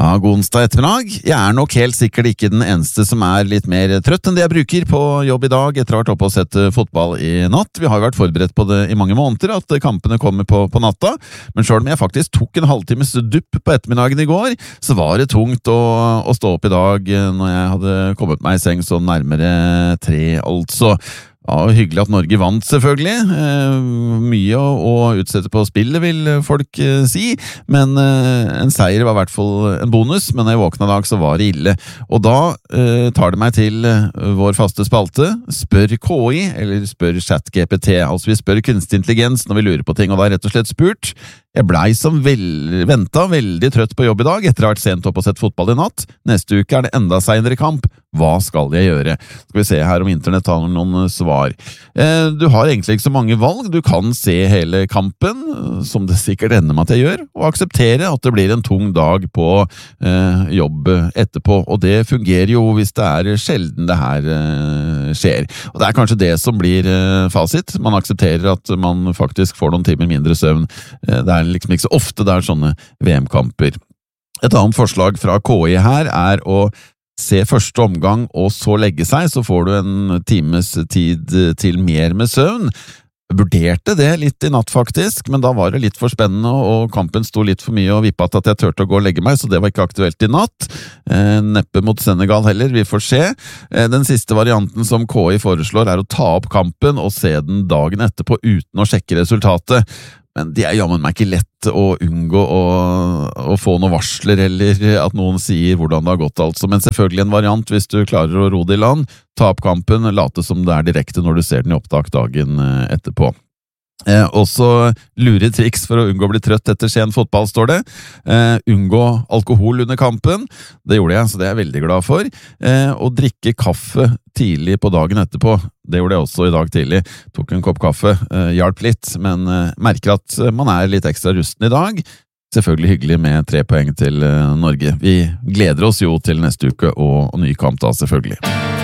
Ja, god onsdag ettermiddag. Jeg nok helt sikkert ikke den eneste som litt mer trøtt enn det jeg bruker på jobb i dag etter å ha vært oppe og sett fotball i natt. Vi har jo vært forberedt på det i mange måneder, at kampene kommer på natta. Men selv om jeg faktisk tok en halvtimes dupp på ettermiddagen i går, så var det tungt å stå opp i dag når jeg hadde kommet meg i seng så nærmere 3, altså. Ja, hyggelig at Norge vant selvfølgelig. Mye å utsette på spillet, vil folk si. Men en seier var i hvert fall en bonus, men når jeg våkna i dag så var det ille. Og da tar det meg til vår faste spalte, Spør KI, eller Spør ChatGPT. Altså vi spør kunstig intelligens når vi lurer på ting, og da rett og slett spurt. Jeg blei som ventet veldig trøtt på jobb i dag, etter å ha vært sent opp og sett fotball i natt. Neste uke det enda senere kamp. Hva skal jeg gjøre? Skal vi se her om internett har noen svar. Du har egentlig ikke så mange valg. Du kan se hele kampen, som det sikkert ender med at jeg gjør, og akseptere at det blir en tung dag på jobb etterpå. Og det fungerer jo hvis det sjelden det her skjer. Og det kanskje det som blir fasit. Man aksepterer at man faktisk får noen timer mindre søvn. Det liksom ikke så ofte det sånne VM-kamper. Et annet forslag fra KI her å se første omgang og så legge seg, så får du en times tid til mer med søvn. Jeg vurderte det litt i natt faktisk, men da var det litt for spennende, og kampen sto litt for mye og vippet at jeg tørte å gå og legge meg, så det var ikke aktuelt i natt. Neppe mot Senegal heller, vi får se. Den siste varianten som KI foreslår å ta opp kampen og se den dagen etterpå uten å sjekke resultatet. Men det jammen meg ikke lett å unngå å få noen varsler eller at noen sier hvordan det har gått altså. Men selvfølgelig en variant hvis du klarer å ro det i land, ta opp kampen, late som det direkte når du ser den i opptak dagen etterpå. Også lure triks for å unngå å bli trøtt etter sen fotball, står det. Unngå alkohol under kampen, det gjorde jeg, så det jeg veldig glad for. Og drikke kaffe tidlig på dagen etterpå, det gjorde jeg også i dag tidlig. Tok en kopp kaffe, hjalp litt, men merker at man litt ekstra rusten i dag. Selvfølgelig hyggelig med 3 poeng til Norge. Vi gleder oss jo til neste uke og ny kamp da, selvfølgelig.